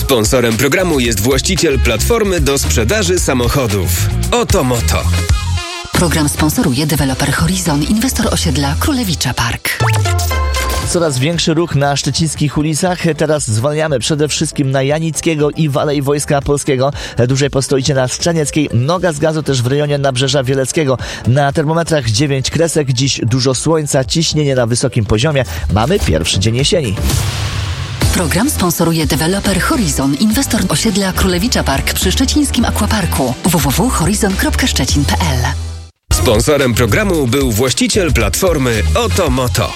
Sponsorem programu jest właściciel platformy do sprzedaży samochodów. Oto Moto. Program sponsoruje deweloper Horizon, inwestor osiedla Królewicza Park. Coraz większy ruch na szczecińskich ulicach. Teraz zwalniamy przede wszystkim na Janickiego i Walej Wojska Polskiego. Dłużej postoicie na Strzanieckiej. Noga z gazu też w rejonie Nabrzeża Wieleckiego. Na termometrach 9 kresek. Dziś dużo słońca, ciśnienie na wysokim poziomie. Mamy pierwszy dzień jesieni. Program sponsoruje deweloper Horizon, inwestor osiedla Królewicza Park przy szczecińskim Aquaparku. www.horizon.szczecin.pl. Sponsorem programu był właściciel platformy Oto Moto.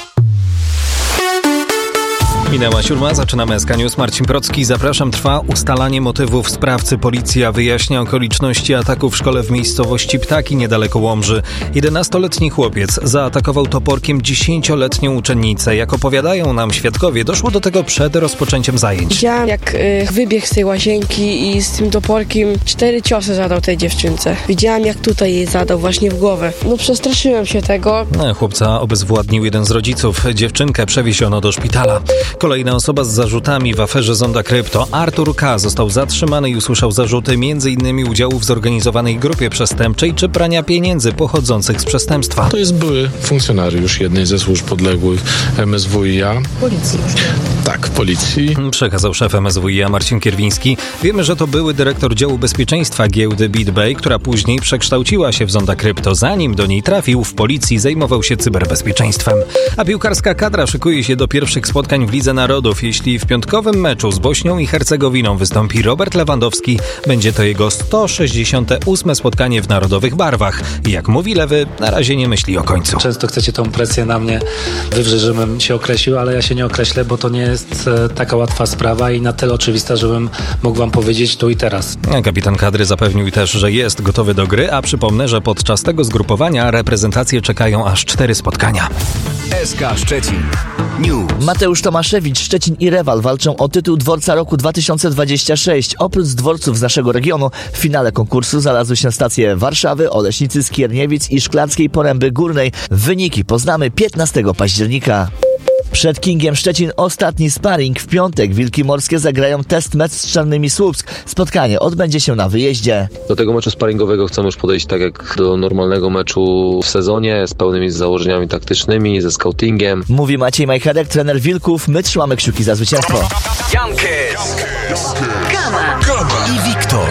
Minęła 7, zaczynamy SK News. Marcin Procki, zapraszam. Trwa ustalanie motywów sprawcy. Policja wyjaśnia okoliczności ataku w szkole w miejscowości Ptaki niedaleko Łomży. 11-letni chłopiec zaatakował toporkiem 10-letnią uczennicę. Jak opowiadają nam świadkowie, doszło do tego przed rozpoczęciem zajęć. Widziałam, jak wybiegł z tej łazienki i z tym toporkiem 4 ciosy zadał tej dziewczynce. Widziałam, jak tutaj jej zadał, właśnie w głowę. No przestraszyłem się tego. Chłopca obezwładnił jeden z rodziców. Dziewczynkę przewieziono do szpitala. Kolejna osoba z zarzutami w aferze Zonda Krypto. Artur K. został zatrzymany i usłyszał zarzuty m.in. udziału w zorganizowanej grupie przestępczej czy prania pieniędzy pochodzących z przestępstwa. To jest były funkcjonariusz jednej ze służb podległych MSWiA. Policji. Tak, policji. Przekazał szef MSWiA Marcin Kierwiński. Wiemy, że to były dyrektor działu bezpieczeństwa giełdy BitBay, która później przekształciła się w Zonda Krypto. Zanim do niej trafił, w policji zajmował się cyberbezpieczeństwem. A piłkarska kadra szykuje się do pierwszych spotkań w Lidze Narodów. Jeśli w piątkowym meczu z Bośnią i Hercegowiną wystąpi Robert Lewandowski, będzie to jego 168. spotkanie w narodowych barwach. I jak mówi Lewy, na razie nie myśli o końcu. Często chcecie tą presję na mnie wywrzeć, żebym się określił, ale ja się nie określę, bo to nie jest taka łatwa sprawa i na tyle oczywista, żebym mógł wam powiedzieć tu i teraz. Kapitan kadry zapewnił też, że jest gotowy do gry, a przypomnę, że podczas tego zgrupowania reprezentacje czekają aż 4 spotkania. SK Szczecin News. Mateusz Tomaszewicz, Szczecin i Rewal walczą o tytuł Dworca Roku 2026. Oprócz dworców z naszego regionu w finale konkursu znalazły się stacje Warszawy, Oleśnicy, Skierniewic i Szklarskiej Poręby Górnej. Wyniki poznamy 15 października. Przed Kingiem Szczecin ostatni sparring. W piątek Wilki Morskie zagrają test mecz z Czarnymi Słupsk. Spotkanie odbędzie się na wyjeździe. Do tego meczu sparingowego chcemy już podejść tak jak do normalnego meczu w sezonie, z pełnymi założeniami taktycznymi, ze scoutingiem. Mówi Maciej Majcherek, trener Wilków. My trzymamy kciuki za zwycięstwo. Jankes, Gama i Wiktor.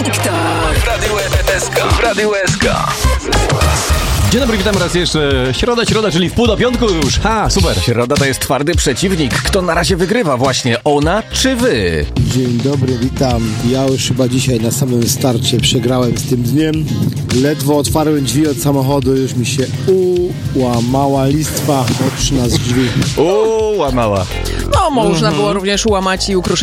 W Radiu SK. Dzień dobry, witam raz jeszcze. Środa, czyli w pół do piątku już. Super. Środa to jest twardy przeciwnik. Kto na razie wygrywa właśnie? Ona czy wy? Dzień dobry, witam. Ja już chyba dzisiaj na samym starcie przegrałem z tym dniem. Ledwo otwarłem drzwi od samochodu, już mi się ułamała listwa boczna z drzwi. Łamała. No, można było również łamać i ukruszyć